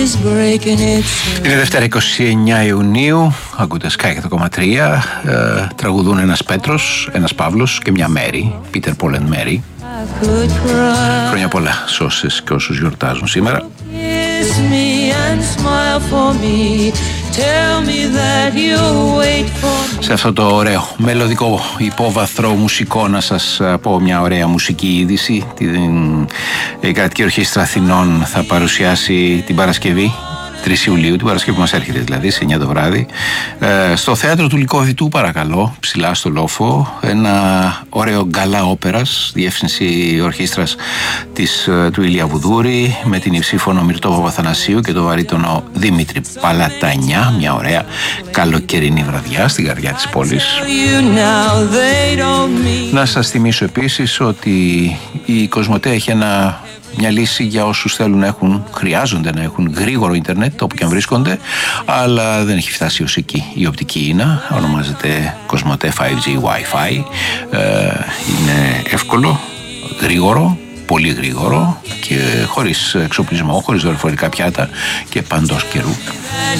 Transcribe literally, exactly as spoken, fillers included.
Είναι Δευτέρα είκοσι εννέα Ιουνίου, ακούτε Sky εκατό κόμμα τρία, ε, τραγουδούν ένας Πέτρος, ένας Παύλος και μια Μέρη, Peter Paul and Mary. Χρόνια πολλά σε όσες και όσους γιορτάζουν σήμερα. Σε αυτό το ωραίο μελωδικό υπόβαθρο μουσικό να σας πω μια ωραία μουσική είδηση. Την Κρατική Ορχήστρα Αθηνών θα παρουσιάσει την Παρασκευή τρεις Ιουλίου, την Παρασκευή που μας έρχεται δηλαδή, σε εννιά το βράδυ, ε, στο θέατρο του Λυκοβητού, παρακαλώ, ψηλά στο Λόφο, ένα ωραίο γκαλά όπερας, διεύθυνση ορχήστρας της, του Ηλία Βουδούρη, με την υψήφωνο Μυρτώ Παπαθανασίου και το βαρύτονο Δημήτρη Παλατανιά, μια ωραία καλοκαιρινή βραδιά στην καρδιά της πόλης. Να σας θυμίσω επίσης ότι η Κοσμοτέ έχει ένα μια λύση για όσους θέλουν να έχουν, χρειάζονται να έχουν γρήγορο ίντερνετ όπου και αν βρίσκονται, αλλά δεν έχει φτάσει ως εκεί η οπτική ίνα. Ονομάζεται Κοσμοτέ φάιβ τζι Wi-Fi. Ε, είναι εύκολο, γρήγορο, πολύ γρήγορο και χωρίς εξοπλισμό, χωρίς δορυφορικά πιάτα και παντός καιρού.